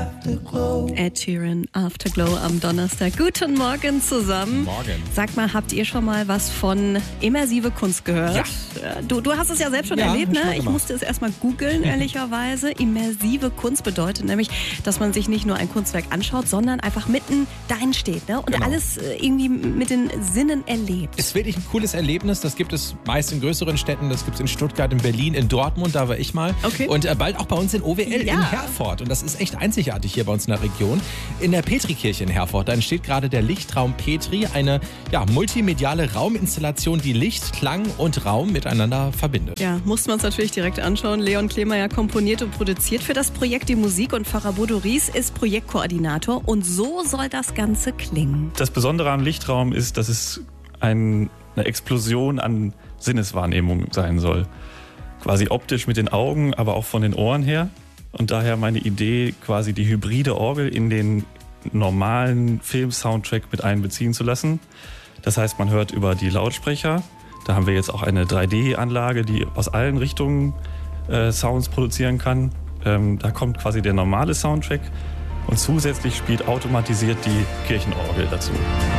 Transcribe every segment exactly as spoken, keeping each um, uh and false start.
Afterglow. Ed Sheeran, Afterglow am Donnerstag. Guten Morgen zusammen. Morgen. Sag mal, habt ihr schon mal was von immersive Kunst gehört? Ja. Du, du hast es ja selbst schon Ja, erlebt, hab ich ne? mal Ich gemacht. musste es erstmal googeln, ehrlicherweise. Immersive Kunst bedeutet nämlich, dass man sich nicht nur ein Kunstwerk anschaut, sondern einfach mitten darin steht, ne? Und Genau. alles äh, irgendwie mit den Sinnen erlebt. Ist wirklich ein cooles Erlebnis. Das gibt es meist in größeren Städten. Das gibt es in Stuttgart, in Berlin, in Dortmund. Da war ich mal. Okay. Und äh, bald auch bei uns in O W L Ja. in Herford. Und das ist echt einzigartig hier bei uns in der Region. In der Petrikirche in Herford. Da entsteht gerade der Lichtraum Petri. Eine ja, multimediale Rauminstallation, die Licht, Klang und Raum miteinander verbindet. Ja, mussten wir uns natürlich direkt anschauen. Leon Klemeyer komponiert und produziert für das Projekt die Musik und Pfarrer Bodo Ries ist Projektkoordinator. Und so soll das Ganze klingen. Das Besondere am Lichtraum ist, dass es ein, eine Explosion an Sinneswahrnehmung sein soll. Quasi optisch mit den Augen, aber auch von den Ohren her. Und daher meine Idee, quasi die hybride Orgel in den normalen Film-Soundtrack mit einbeziehen zu lassen. Das heißt, man hört über die Lautsprecher. Da haben wir jetzt auch eine drei D-Anlage, die aus allen Richtungen äh, Sounds produzieren kann. Ähm, da kommt quasi der normale Soundtrack und zusätzlich spielt automatisiert die Kirchenorgel dazu.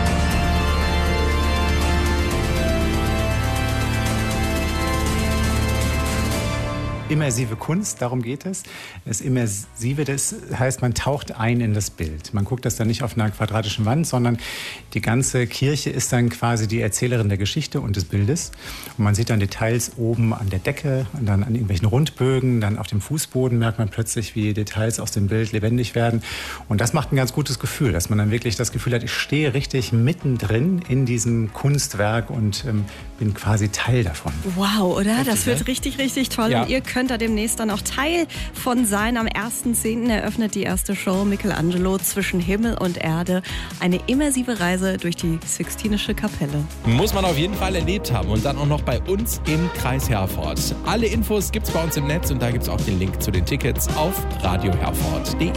Immersive Kunst, darum geht es. Das Immersive, das heißt, man taucht ein in das Bild. Man guckt das dann nicht auf einer quadratischen Wand, sondern die ganze Kirche ist dann quasi die Erzählerin der Geschichte und des Bildes. Und man sieht dann Details oben an der Decke, und dann an irgendwelchen Rundbögen, dann auf dem Fußboden merkt man plötzlich, wie Details aus dem Bild lebendig werden. Und das macht ein ganz gutes Gefühl, dass man dann wirklich das Gefühl hat, ich stehe richtig mittendrin in diesem Kunstwerk und ähm, bin quasi Teil davon. Wow, oder? Richtig, Das wird ne? richtig, richtig toll. Ja. Und ihr könnt da demnächst dann auch Teil von sein. Am ersten zehnten eröffnet die erste Show Michelangelo zwischen Himmel und Erde. Eine immersive Reise durch die Sixtinische Kapelle. Muss man auf jeden Fall erlebt haben. Und dann auch noch bei uns im Kreis Herford. Alle Infos gibt's bei uns im Netz und da gibt's auch den Link zu den Tickets auf radio herford punkt de.